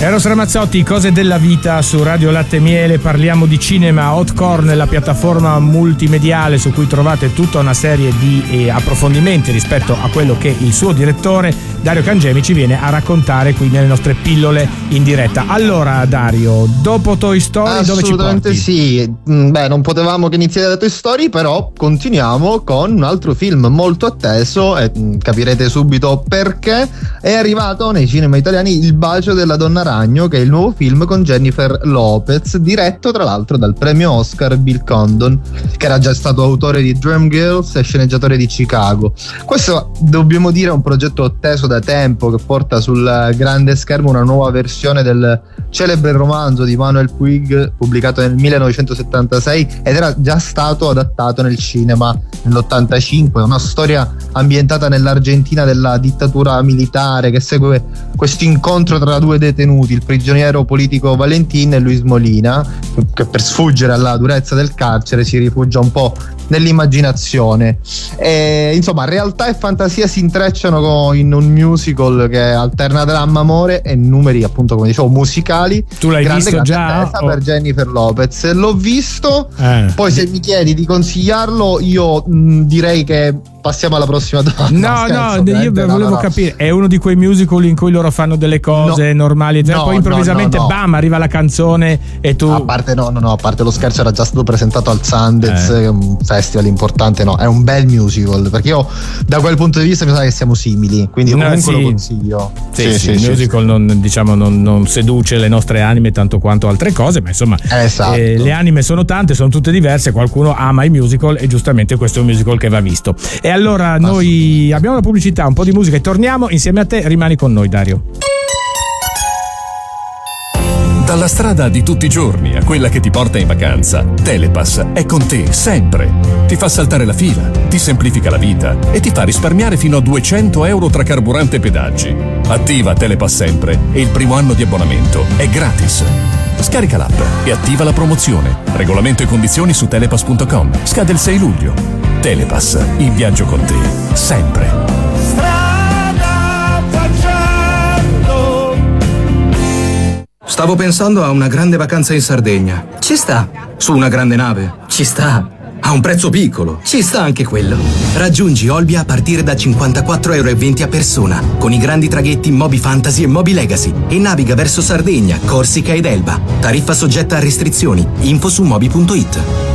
Eros Ramazzotti, Cose della vita su Radio Latte e Miele. Parliamo di cinema. Hotcorn, la piattaforma multimediale su cui trovate tutta una serie di approfondimenti rispetto a quello che il suo direttore Dario Cangemi ci viene a raccontare qui nelle nostre pillole in diretta. Allora Dario, dopo Toy Story dove ci porti? Assolutamente sì. Beh, non potevamo che iniziare da Toy Story, però continuiamo con un altro film molto atteso e capirete subito perché. È arrivato nei cinema italiani Il bacio della donna ragno, che è il nuovo film con Jennifer Lopez, diretto tra l'altro dal premio Oscar Bill Condon, che era già stato autore di Dreamgirls e sceneggiatore di Chicago. Questo, dobbiamo dire, è un progetto atteso da tempo, che porta sul grande schermo una nuova versione del celebre romanzo di Manuel Puig pubblicato nel 1976 ed era già stato adattato nel cinema nell'85. È una storia ambientata nell'Argentina della dittatura militare, che segue questo incontro tra due detenuti, il prigioniero politico Valentin e Luis Molina, che per sfuggire alla durezza del carcere si rifugia un po' nell'immaginazione. E, insomma, realtà e fantasia si intrecciano in un musical che alterna dramma, amore e numeri, appunto, come dicevo, musicali. Tu l'hai visto già? Per Jennifer Lopez l'ho visto. Poi se mi chiedi di consigliarlo, io direi che passiamo alla prossima domanda. Io volevo capire, è uno di quei musical in cui loro fanno delle cose normali, poi improvvisamente bam, arriva la canzone e tu... A parte lo scherzo, era già stato presentato al Sundance, un festival importante. No, è un bel musical, perché io da quel punto di vista mi sa che siamo simili, quindi comunque lo consiglio. Il musical non seduce le nostre anime tanto quanto altre cose, ma insomma le anime sono tante, sono tutte diverse, qualcuno ama i musical e giustamente questo è un musical che va visto. E allora noi abbiamo la pubblicità, un po' di musica e torniamo insieme a te. Rimani con noi, Dario. Dalla strada di tutti i giorni a quella che ti porta in vacanza, Telepass è con te sempre. Ti fa saltare la fila, ti semplifica la vita e ti fa risparmiare fino a 200 euro tra carburante e pedaggi. Attiva Telepass sempre e il primo anno di abbonamento è gratis. Scarica l'app e attiva la promozione. Regolamento e condizioni su telepass.com. Scade il 6 luglio. Telepass, in viaggio con te, sempre. Strada facendo. Stavo pensando a una grande vacanza in Sardegna. Ci sta. Su una grande nave. Ci sta. A un prezzo piccolo. Ci sta anche quello. Raggiungi Olbia a partire da 54,20 € a persona, con i grandi traghetti Moby Fantasy e Moby Legacy, e naviga verso Sardegna, Corsica ed Elba. Tariffa soggetta a restrizioni. Info su moby.it.